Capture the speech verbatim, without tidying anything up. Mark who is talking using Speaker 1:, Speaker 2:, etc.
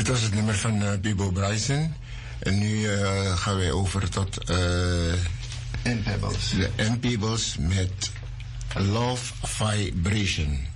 Speaker 1: Dit was het nummer van uh, Bibo Bryson. En nu uh, gaan wij over tot uh,
Speaker 2: N-Pebbles.
Speaker 1: de N-Pebbles met Love Vibration.